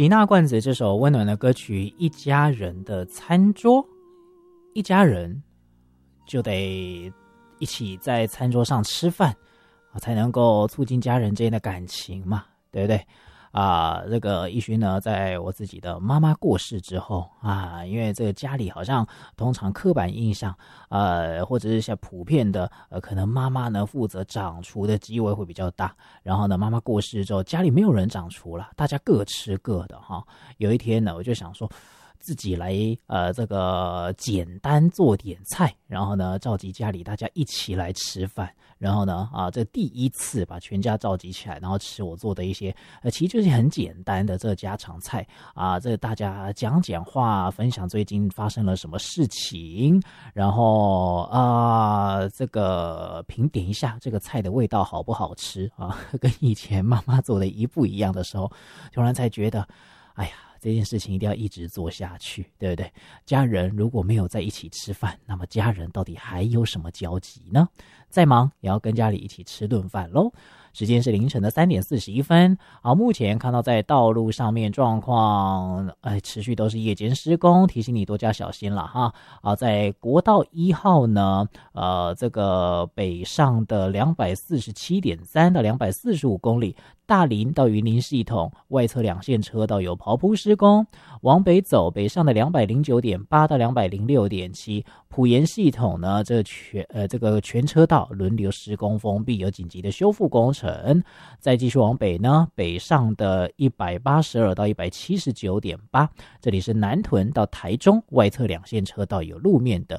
吉娜罐子这首温暖的歌曲《一家人的餐桌》，一家人就得一起在餐桌上吃饭才能够促进家人之间的感情嘛，对不对？这个奕勋呢，在我自己的妈妈过世之后因为这个家里好像通常刻板印象或者是像普遍的可能妈妈呢负责掌厨的机会会比较大，然后呢妈妈过世之后家里没有人掌厨了，大家各吃各的哈。有一天呢我就想说自己来这个简单做点菜，然后呢召集家里大家一起来吃饭，然后呢这第一次把全家召集起来，然后吃我做的一些其实就是很简单的这个家常菜这大家讲话，分享最近发生了什么事情，然后这个评点一下这个菜的味道好不好吃跟以前妈妈做的一不一样的时候，突然才觉得哎呀，这件事情一定要一直做下去，对不对？家人如果没有在一起吃饭，那么家人到底还有什么交集呢？再忙也要跟家里一起吃顿饭咯。时间是凌晨的3点41分。目前看到在道路上面状况持续都是夜间施工，提醒你多加小心了哈。在国道1号呢这个北上的 247.3 到245公里，大林到云林系统外侧2线车道有刨铺施工，往北走北上的 209.8 到 206.7， 埔盐系统呢这个全车道轮流施工封闭，有紧急的修复工程。再继续往北呢，北上的182到 179.8， 这里是南屯到台中外侧2线车道有路面的